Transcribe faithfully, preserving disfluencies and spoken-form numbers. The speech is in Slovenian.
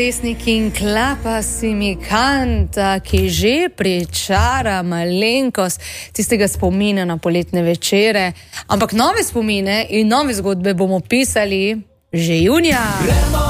Pesnik in klapa si mi kanta, ki že pričara malenkost tistega spomina na poletne večere. Ampak nove spomine in nove zgodbe bomo pisali že junija.